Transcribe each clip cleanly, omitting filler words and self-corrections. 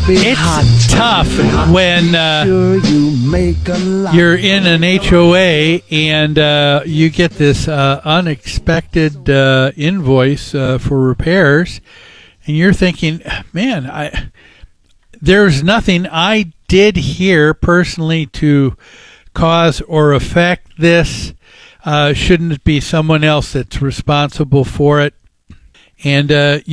It's tough when you're in an HOA and you get this unexpected invoice for repairs, and you're thinking, man, there's nothing I did here personally to cause or affect this. Shouldn't it be someone else that's responsible for it? And,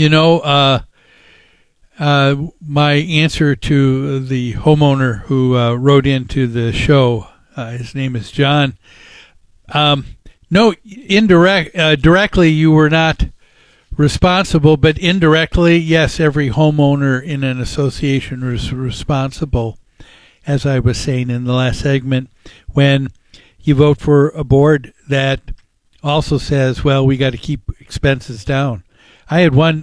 my answer to the homeowner who wrote into the show, his name is John. No, directly you were not responsible, but indirectly, yes, every homeowner in an association is responsible, as I was saying in the last segment, when you vote for a board that also says, well, we got to keep expenses down. I had one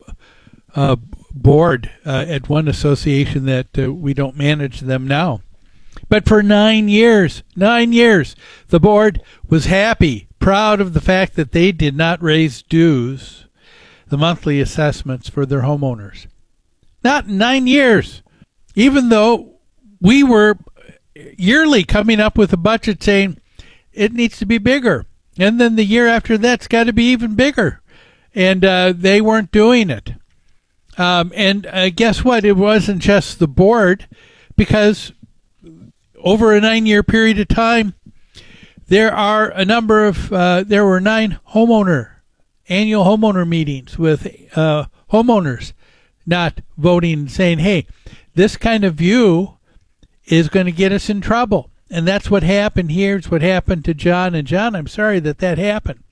board at one association that we don't manage them now. But for 9 years, the board was happy, proud of the fact that they did not raise dues, the monthly assessments for their homeowners. Not 9 years, even though we were yearly coming up with a budget saying it needs to be bigger. And then the year after that's got to be even bigger. And they weren't doing it. And guess what? It wasn't just the board, because over a 9-year period of time, there are a number of, there were 9 annual homeowner meetings with homeowners not voting, saying, hey, this kind of view is going to get us in trouble. And that's what happened here. It's what happened to John. And John, I'm sorry that happened.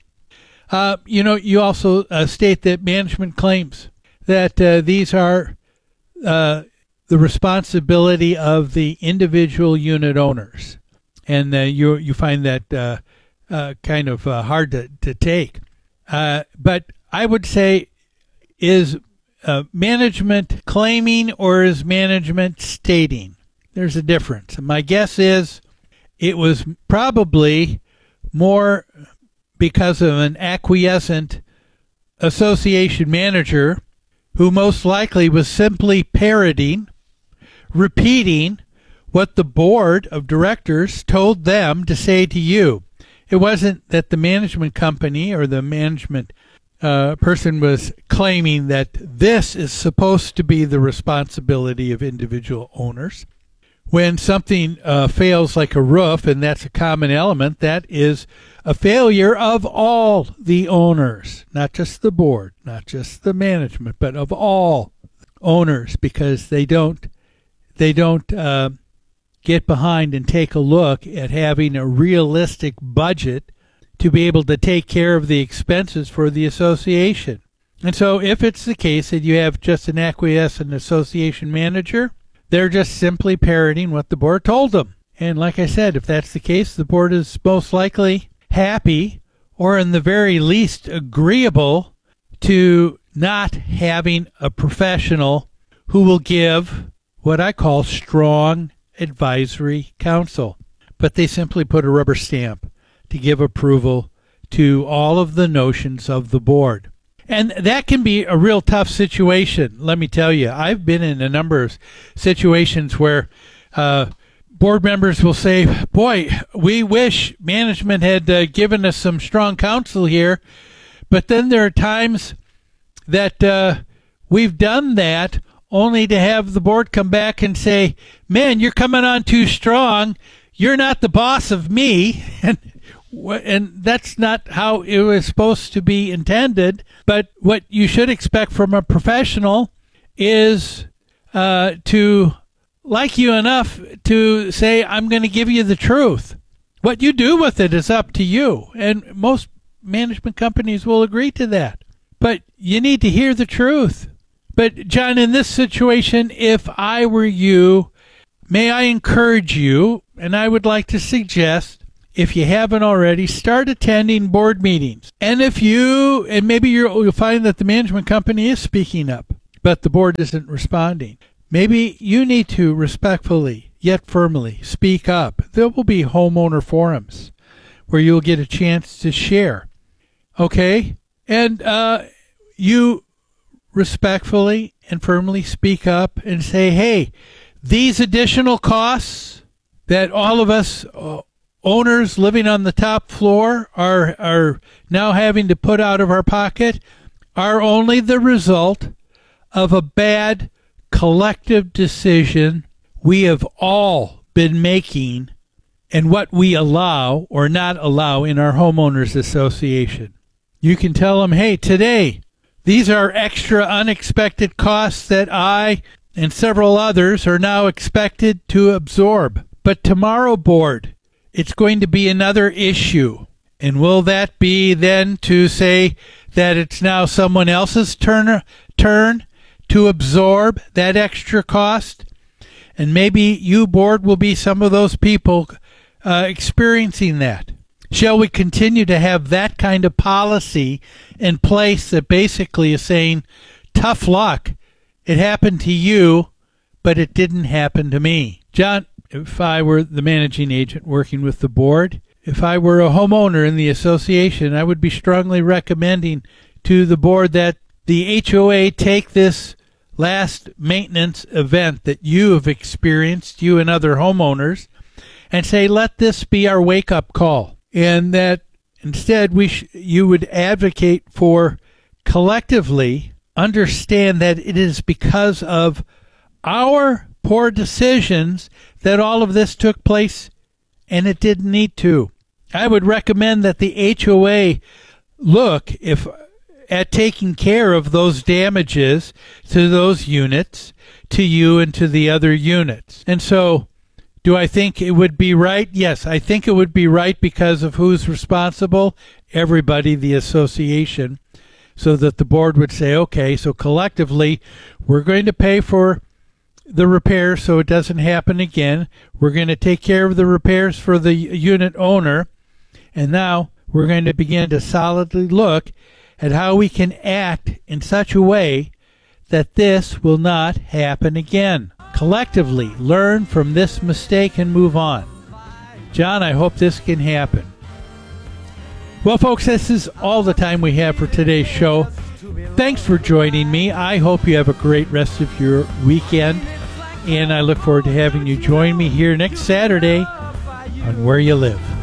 You also state that management claims that these are the responsibility of the individual unit owners. And you find that kind of hard to take. But I would say, is management claiming or is management stating? There's a difference. And my guess is it was probably more because of an acquiescent association manager who most likely was simply parroting, repeating what the board of directors told them to say to you. It wasn't that the management company or the management person was claiming that this is supposed to be the responsibility of individual owners. When something fails like a roof, and that's a common element, that is a failure of all the owners, not just the board, not just the management, but of all owners, because they don't get behind and take a look at having a realistic budget to be able to take care of the expenses for the association. And so if it's the case that you have just an acquiescent association manager, they're just simply parroting what the board told them. And like I said, if that's the case, the board is most likely happy, or in the very least agreeable, to not having a professional who will give what I call strong advisory counsel. But they simply put a rubber stamp to give approval to all of the notions of the board. And that can be a real tough situation, let me tell you. I've been in a number of situations where board members will say, boy, we wish management had given us some strong counsel here. But then there are times that we've done that only to have the board come back and say, man, you're coming on too strong. You're not the boss of me. And that's not how it was supposed to be intended. But what you should expect from a professional is to like you enough to say, I'm going to give you the truth. What you do with it is up to you. And most management companies will agree to that. But you need to hear the truth. But, John, in this situation, if I were you, may I encourage you, and I would like to suggest, if you haven't already, start attending board meetings. And maybe you'll find that the management company is speaking up, but the board isn't responding. Maybe you need to respectfully, yet firmly, speak up. There will be homeowner forums where you'll get a chance to share. Okay? And you respectfully and firmly speak up and say, hey, these additional costs that all of us owners living on the top floor are now having to put out of our pocket are only the result of a bad collective decision we have all been making and what we allow or not allow in our homeowners association. You can tell them, hey, today, these are extra unexpected costs that I and several others are now expected to absorb. But tomorrow, board, it's going to be another issue. And will that be then to say that it's now someone else's turn to absorb that extra cost? And maybe you, board, will be some of those people experiencing that. Shall we continue to have that kind of policy in place that basically is saying, tough luck, it happened to you, but it didn't happen to me? John, if I were the managing agent working with the board, if I were a homeowner in the association, I would be strongly recommending to the board that the HOA take this last maintenance event that you have experienced, you and other homeowners, and say, let this be our wake-up call. And that instead you would advocate for collectively understand that it is because of our poor decisions that all of this took place, and it didn't need to. I would recommend that the HOA look at taking care of those damages to those units, to you and to the other units. And so, do I think it would be right? Yes, I think it would be right because of who's responsible? Everybody, the association, so that the board would say, okay, so collectively, we're going to pay for the repairs so it doesn't happen again. We're going to take care of the repairs for the unit owner. And now we're going to begin to solidly look at how we can act in such a way that this will not happen again. Collectively learn from this mistake and move on. John, I hope this can happen. Well, folks, this is all the time we have for today's show. Thanks for joining me. I hope you have a great rest of your weekend, and I look forward to having you join me here next Saturday on Where You Live.